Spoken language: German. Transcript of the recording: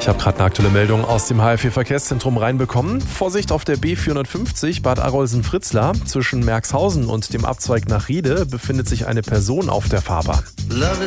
Ich habe gerade eine aktuelle Meldung aus dem HFV-Verkehrszentrum reinbekommen. Vorsicht auf der B450 Bad Arolsen-Fritzlar. Zwischen Merxhausen und dem Abzweig nach Riede befindet sich eine Person auf der Fahrbahn. Love